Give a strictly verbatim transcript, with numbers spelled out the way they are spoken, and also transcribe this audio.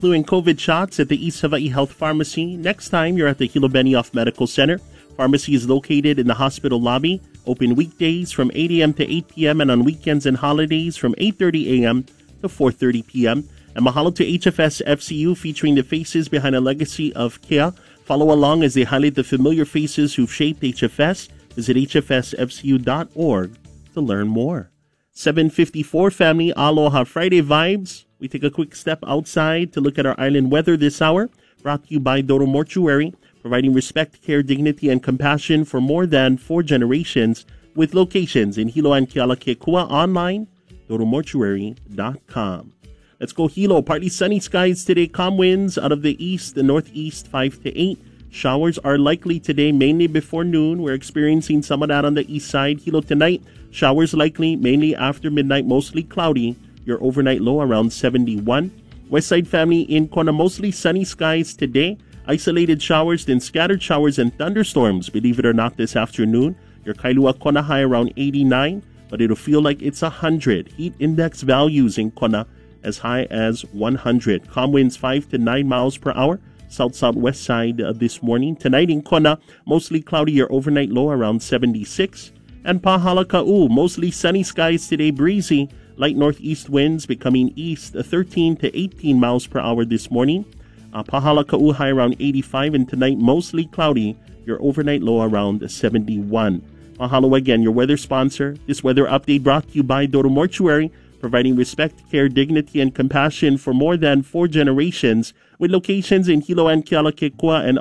Flu and COVID shots at the East Hawaii Health Pharmacy. Next time you're at the Hilo Benioff Medical Center. Pharmacy is located in the hospital lobby. Open weekdays from eight a.m. to eight p.m. and on weekends and holidays from eight thirty a.m. to four thirty p.m. And mahalo to H F S F C U, featuring the faces behind a legacy of Kea. Follow along as they highlight the familiar faces who've shaped H F S. Visit h f s f c u dot org to learn more. seven fifty-four family, Aloha Friday vibes. We take a quick step outside to look at our island weather this hour. Brought to you by Dodo Mortuary, providing respect, care, dignity, and compassion for more than four generations, with locations in Hilo and Kealakekua. Online, dodo mortuary dot com. Let's go Hilo. Partly sunny skies today. Calm winds out of the east and northeast, five to eight. Showers are likely today, mainly before noon. We're experiencing some of that on the east side. Hilo tonight, showers likely, mainly after midnight, mostly cloudy. Your overnight low around seventy-one. West side family in Kona, mostly sunny skies today. Isolated showers, then scattered showers and thunderstorms, believe it or not, this afternoon. Your Kailua Kona high around eighty-nine, but it'll feel like it's one hundred. Heat index values in Kona as high as one hundred. Calm winds five to nine miles per hour. South-southwest side uh, this morning. Tonight in Kona, mostly cloudy. Your overnight low around seventy-six. And Pahalaka'u, mostly sunny skies today, breezy. Light northeast winds becoming east, thirteen to eighteen miles per hour this morning. Uh, Pahalaka'u high around eighty-five, and tonight mostly cloudy. Your overnight low around seventy-one. Mahalo again, your weather sponsor. This weather update brought to you by Dodo Mortuary, providing respect, care, dignity, and compassion for more than four generations, with locations in Hilo and Kealakekua and